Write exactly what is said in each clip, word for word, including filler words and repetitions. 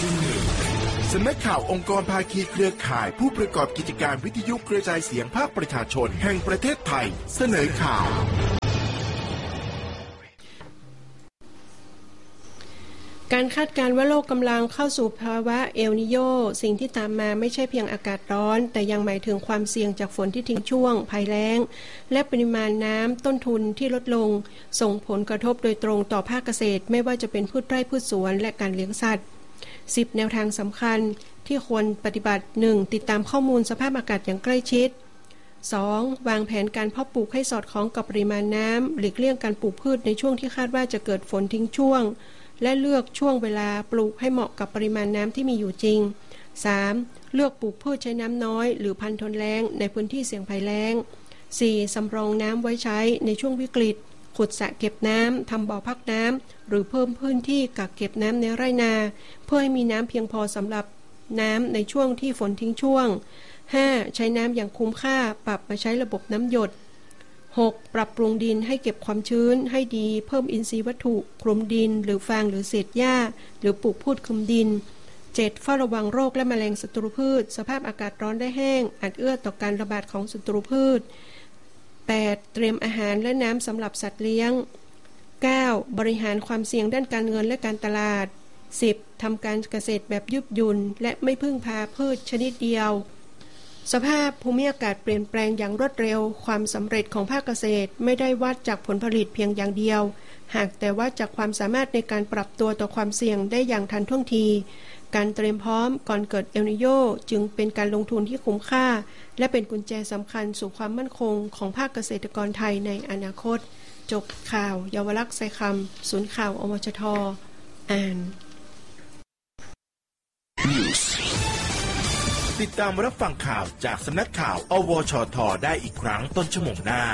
สำนักข่าวองค์กรภาคีเครือข่ายผู้ประกอบกิจการวิทยุกระจายเสียงภาคประชาชนแห่งประเทศไทยเสนอข่าวการคาดการณ์ว่าโลกกำลังเข้าสู่ภาวะเอลนิโญสิ่งที่ตามมาไม่ใช่เพียงอากาศร้อนแต่ยังหมายถึงความเสี่ยงจากฝนที่ทิ้งช่วงภัยแล้งและปริมาณน้ำต้นทุนที่ลดลงส่งผลกระทบโดยตรงต่อภาคเกษตรไม่ว่าจะเป็นพืชไร่พืชสวนและการเลี้ยงสัตว์สิบแนวทางสำคัญที่ควรปฏิบัติ หนึ่ง ติดตามข้อมูลสภาพอากาศอย่างใกล้ชิด สอง วางแผนการเพาะปลูกให้สอดคล้องกับปริมาณน้ำหลีกเลี่ยงการปลูกพืชในช่วงที่คาดว่าจะเกิดฝนทิ้งช่วงและเลือกช่วงเวลาปลูกให้เหมาะกับปริมาณน้ำที่มีอยู่จริง สาม เลือกปลูกพืชใช้น้ำน้อยหรือพันธุ์ทนแล้งในพื้นที่เสี่ยงภัยแล้ง สี่ สำรองน้ำไว้ใช้ในช่วงวิกฤตขุดสระเก็บน้ำทำบ่อพักน้ำหรือเพิ่มพื้นที่กักเก็บน้ำในไร่นาเพื่อให้มีน้ำเพียงพอสำหรับน้ำในช่วงที่ฝนทิ้งช่วง ห้า ใช้น้ำอย่างคุ้มค่าปรับมาใช้ระบบน้ำหยด หก ปรับปรุงดินให้เก็บความชื้นให้ดีเพิ่มอินทรีย์วัตถุคลุมดินหรือฟางหรือเศษหญ้าหรือปลูกพืชคลุมดิน เจ็ด เฝ้าระวังโรคและแมลงศัตรูพืชสภาพอากาศร้อนและแห้งอาจเอื้อต่อการระบาดของศัตรูพืช แปด เตรียมอาหารและน้ำสำหรับสัตว์เลี้ยง เก้า บริหารความเสี่ยงด้านการเงินและการตลาด สิบ ทำการเกษตรแบบยืดหยุ่นและไม่พึ่งพาพืชชนิดเดียวสภาพภูมิอากาศเปลี่ยนแปลงอย่างรวดเร็วความสำเร็จของภาคเกษตรไม่ได้วัดจากผลผลิตเพียงอย่างเดียวหากแต่วัดจากความสามารถในการปรับตัวต่อความเสี่ยงได้อย่างทันท่วงทีการเตรียมพร้อมก่อนเกิดเอลนิโญจึงเป็นการลงทุนที่คุ้มค่าและเป็นกุญแจสำคัญสู่ความมั่นคงของภาคเกษตรกรไทยในอนาคตจบข่าวเยาวลักษณ์ไซคำศูนย์ข่าวอมชท.อ่านติดตามรับฟังข่าวจากสำนักข่าวอวชท.ได้อีกครั้งต้นชั่วโมงหน้า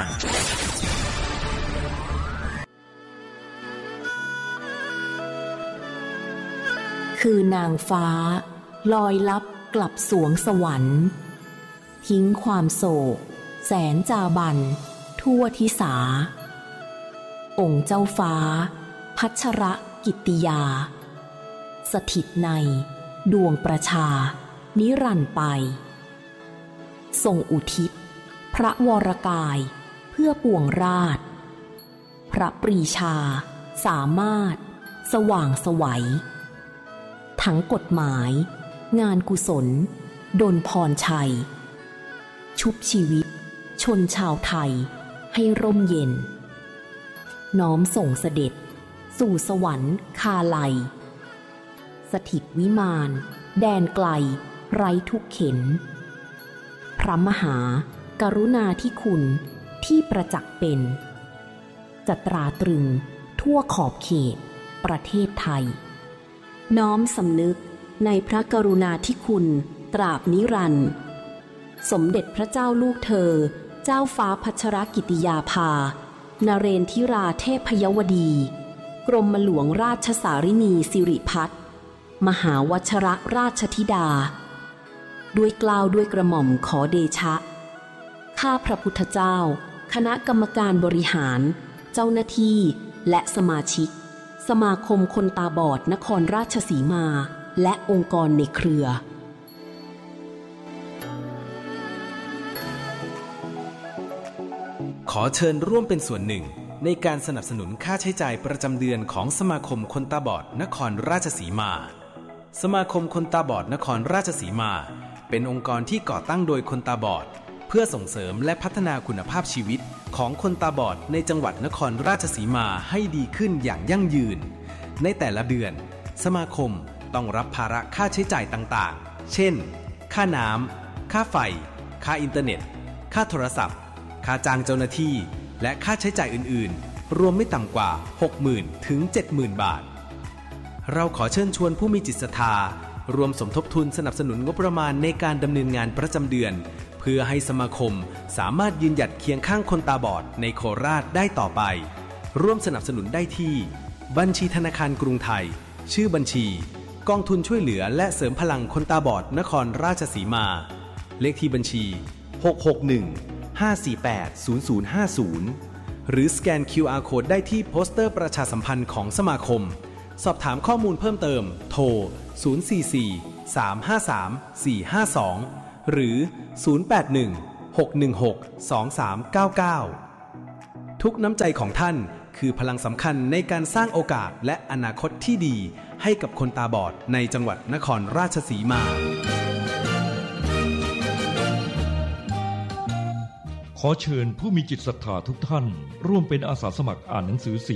คือนางฟ้าลอยลับกลับสวงสวรรค์ทิ้งความโศกแสนจาบันทั่วทิสาองค์เจ้าฟ้าพัชรกิตติยาสถิตในดวงประชานิรันดร์ไปทรงอุทิศพระวรกายเพื่อปวงราชพระปรีชาสามารถสว่างไสวทั้งกฎหมายงานกุศลดลพรชัยชุบชีวิตชนชาวไทยให้ร่มเย็นน้อมส่งเสด็จสู่สวรรค์คาไลสถิตวิมานแดนไกลไร้ทุกเข็นพระมหากรุณาธิคุณที่ประจักษ์เป็นจะตราตรึงทั่วขอบเขตประเทศไทยน้อมสำนึกในพระกรุณาธิคุณตราบนิรันดร์สมเด็จพระเจ้าลูกเธอเจ้าฟ้าพัชรกิติยาภานเรนทิราเทพยวดีกรมหลวงราชสารินีสิริพัฒน์มหาวชรราชธิดาด้วยเกล้าด้วยกระหม่อมขอเดชะข้าพระพุทธเจ้าคณะกรรมการบริหารเจ้าหน้าที่และสมาชิกสมาคมคนตาบอดนครราชสีมาและองค์กรในเครือขอเชิญร่วมเป็นส่วนหนึ่งในการสนับสนุนค่าใช้จ่ายประจำเดือนของสมาคมคนตาบอดนครราชสีมาสมาคมคนตาบอดนครราชสีมาเป็นองค์กรที่ก่อตั้งโดยคนตาบอดเพื่อส่งเสริมและพัฒนาคุณภาพชีวิตของคนตาบอดในจังหวัดนครราชสีมาให้ดีขึ้นอย่างยั่งยืนในแต่ละเดือนสมาคมต้องรับภาระค่าใช้จ่ายต่างๆเช่นค่าน้ำค่าไฟค่าอินเทอร์เน็ตค่าโทรศัพท์ค่าจ้างเจ้าหน้าที่และค่าใช้จ่ายอื่นๆรวมไม่ต่ำกว่า หกหมื่น ถึง เจ็ดหมื่น บาทเราขอเชิญชวนผู้มีจิตศรัทธารวมสมทบทุนสนับสนุนงบประมาณในการดำเนินงานประจำเดือนเพื่อให้สมาคมสามารถยืนหยัดเคียงข้างคนตาบอดในโคราชได้ต่อไปร่วมสนับสนุนได้ที่บัญชีธนาคารกรุงไทยชื่อบัญชีกองทุนช่วยเหลือและเสริมพลังคนตาบอดนครราชสีมาเลขที่บัญชีหก หก หนึ่ง ห้า สี่ แปด ศูนย์ ศูนย์ ห้า ศูนย์หรือสแกน คิว อาร์ Code ได้ที่โปสเตอร์ประชาสัมพันธ์ของสมาคมสอบถามข้อมูลเพิ่มเติมโทรศูนย์ สี่ สี่ สาม ห้า สาม สี่ ห้า สอง หรือ ศูนย์ แปด หนึ่ง หก หนึ่ง หก สอง สาม เก้า เก้า ทุกน้ำใจของท่านคือพลังสำคัญในการสร้างโอกาสและอนาคตที่ดีให้กับคนตาบอดในจังหวัดนครราชสีมาขอเชิญผู้มีจิตศรัทธาทุกท่านร่วมเป็นอาสาสมัครอ่านหนังสือ